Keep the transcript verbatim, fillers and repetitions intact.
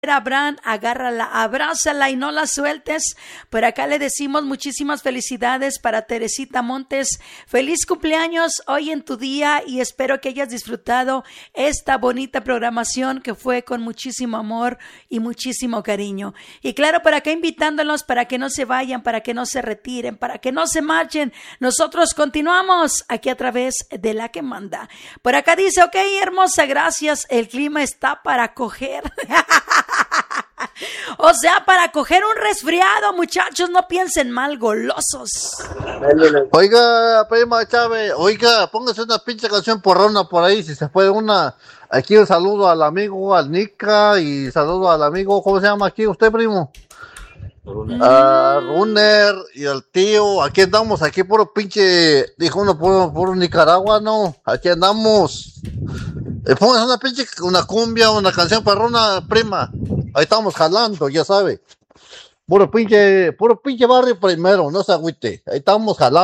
Abraham, agárrala, abrázala y no la sueltes. Por acá le decimos muchísimas felicidades para Teresita Montes. Feliz cumpleaños hoy en tu día y espero que hayas disfrutado esta bonita programación que fue con muchísimo amor y muchísimo cariño. Y claro, por acá invitándolos para que no se vayan, para que no se retiren, para que no se marchen. Nosotros continuamos aquí a través de La que Manda. Por acá dice, ok, hermosa, gracias. El clima está para coger. O sea, para coger un resfriado, muchachos, no piensen mal, golosos. Oiga, prima Chávez, oiga, póngase una pinche canción porrona por ahí, si se puede una. Aquí un saludo al amigo, al Nica, y saludo al amigo, ¿cómo se llama aquí usted, primo? A uh, Runner y al tío, aquí andamos, aquí puro pinche, dijo uno, puro, puro Nicaragua, ¿no? Aquí andamos. Eh, póngase una pinche, una cumbia, una canción perrona, prima. Ahí estamos jalando, ya sabe. Puro pinche, puro pinche barrio primero, no se agüite. Ahí estamos jalando.